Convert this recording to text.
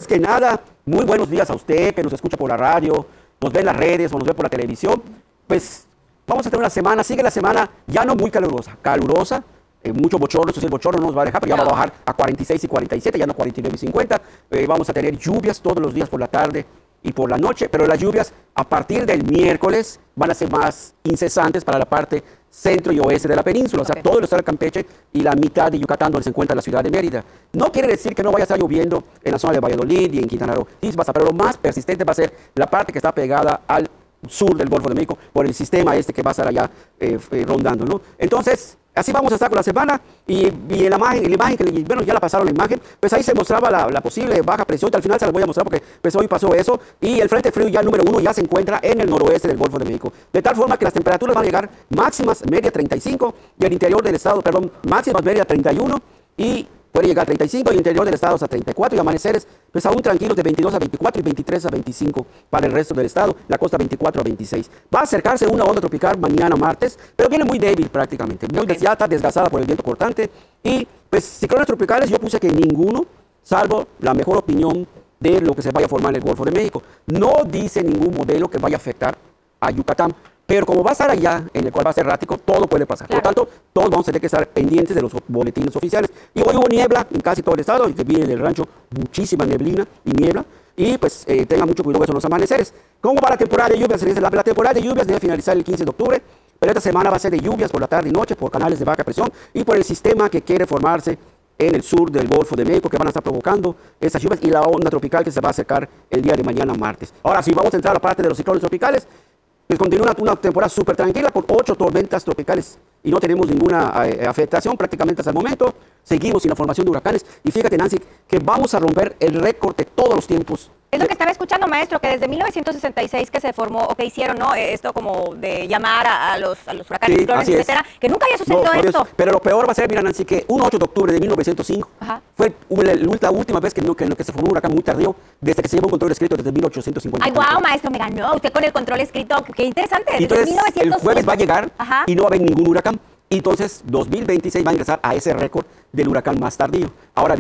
que nada, muy buenos días a usted que nos escucha por la radio, nos ve en las redes o nos ve por la televisión. Pues vamos a tener una semana, sigue la semana ya no muy calurosa, mucho bochorno, eso sí, el bochorno no nos va a dejar, pero ya va a bajar a 46 y 47, ya no 49 y 50. Vamos a tener lluvias todos los días por la tarde y por la noche, pero las lluvias a partir del miércoles van a ser más incesantes para la parte centro y oeste de la península, o sea, todo el estado de Campeche y la mitad de Yucatán, donde se encuentra la ciudad de Mérida. No quiere decir que no vaya a estar lloviendo en la zona de Valladolid y en Quintana Roo, sí, pero lo más persistente va a ser la parte que está pegada al sur del Golfo de México por el sistema este que va a estar allá rondando, ¿no? Entonces, así vamos a estar con la semana y en la imagen que, bueno, ya la pasaron la imagen, pues ahí se mostraba la posible baja presión, al final se la voy a mostrar porque pues hoy pasó eso y el frente frío ya número 1 ya se encuentra en el noroeste del Golfo de México, de tal forma que las temperaturas van a llegar máximas media 35 y el interior del estado, perdón, máximas media 31 y puede llegar a 35 y el interior del estado hasta 34 y amaneceres pues aún tranquilos de 22 a 24 y 23 a 25 para el resto del estado, la costa 24 a 26. Va a acercarse una onda tropical mañana martes, pero viene muy débil prácticamente, ya está desgastada por el viento cortante y pues ciclones tropicales yo puse que ninguno, salvo la mejor opinión de lo que se vaya a formar en el Golfo de México. No dice ningún modelo que vaya a afectar a Yucatán. Pero como va a estar allá, en el cual va a ser errático, todo puede pasar. Claro. Por lo tanto, todos vamos a tener que estar pendientes de los boletines oficiales. Y hoy hubo niebla en casi todo el estado, y que viene del rancho muchísima neblina y niebla. Y pues tenga mucho cuidado con los amaneceres. ¿Cómo va la temporada de lluvias? La temporada de lluvias debe finalizar el 15 de octubre, pero esta semana va a ser de lluvias por la tarde y noche, por canales de baja presión y por el sistema que quiere formarse en el sur del Golfo de México, que van a estar provocando esas lluvias y la onda tropical que se va a acercar el día de mañana martes. Ahora sí, vamos a entrar a la parte de los ciclones tropicales. Pues continúa una temporada súper tranquila con 8 tormentas tropicales y no tenemos ninguna afectación prácticamente hasta el momento. Seguimos sin la formación de huracanes y fíjate, Nancy, que vamos a romper el récord de todos los tiempos. Es lo que estaba escuchando, maestro, que desde 1966 que se formó o que hicieron, ¿no? Esto como de llamar a los huracanes, ciclones, etcétera, que nunca haya sucedido esto. Pero lo peor va a ser, mira, Nancy, que un 8 de octubre de 1905 fue la última vez que se formó un huracán muy tardío, desde que se llevó un control escrito desde 1850. Ay, guau, maestro, me ganó usted con el control escrito. Qué interesante. Desde entonces, 1905. El jueves va a llegar y no va a haber ningún huracán. Entonces, 2026 va a ingresar a ese récord del huracán más tardío. Ahora bien,